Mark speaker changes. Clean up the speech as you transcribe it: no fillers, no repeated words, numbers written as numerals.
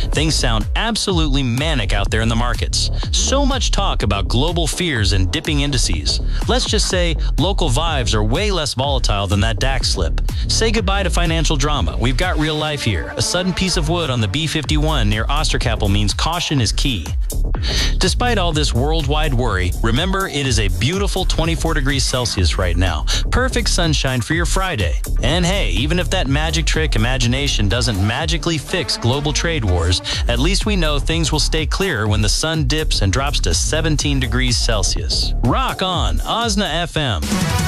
Speaker 1: Things sound absolutely manic out there in the markets. So much talk about global fears and dipping indices. Let's just say local vibes are way less volatile than that DAX slip. Say goodbye to financial drama. We've got real life here. A sudden piece of wood on the B51 near Osterkappel means caution is key. Despite all this worldwide worry, remember it is a beautiful 24 degrees Celsius right now. Perfect sunshine for your Friday. And hey, even if that magic trick imagination doesn't magically fix global trade wars, at least we know things will stay clear when the sun dips and drops to 17 degrees Celsius. Rock on, OSNA FM.